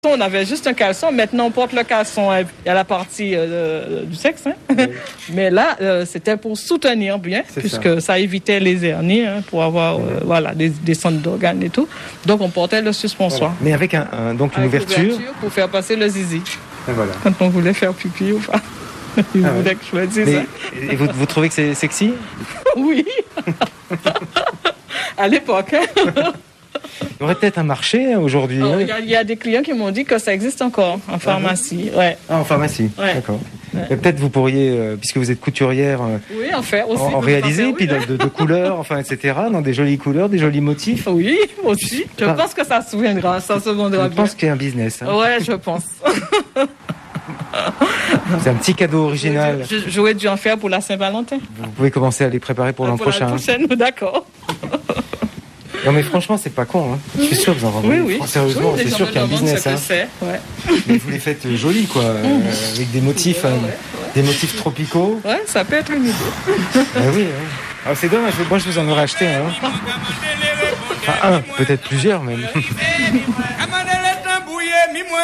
On avait juste un caleçon. Maintenant, on porte le caleçon. Il y a la partie du sexe. Hein? Oui. Mais là, c'était pour soutenir bien, puisque ça évitait les hernies, pour avoir des centres d'organes et tout. Donc, on portait le suspensoire. Voilà. Mais avec donc une ouverture pour faire passer le zizi. Et voilà. Quand on voulait faire pipi ou pas. Il voulait que je le dise. Et vous trouvez que c'est sexy? Oui. À l'époque. Il y aurait peut-être un marché aujourd'hui. Il y a des clients qui m'ont dit que ça existe encore en pharmacie. Ouais. Ah, en pharmacie, d'accord. Ouais. Et peut-être vous pourriez, puisque vous êtes couturière, en faire aussi. En réaliser, puis de couleurs, etc., dans des jolies couleurs, des jolis motifs. Oui, aussi. Je pense que ça se vendra bien. Je pense qu'il y a un business. Ouais, je pense. C'est un petit cadeau original. J'aurais dû en faire pour la Saint-Valentin. Vous pouvez commencer à les préparer pour l'an prochain. Pour la prochaine, d'accord. Non mais franchement c'est pas con, hein. Je suis sûr que vous en vendez. Oui. Sérieusement, c'est sûr qu'il y a un business. Mais vous les faites jolies quoi, avec des motifs, des motifs tropicaux. Ouais, ça peut être une idée. Oui. Alors, c'est dommage, moi je vous en aurais acheté un. Enfin, peut-être plusieurs même.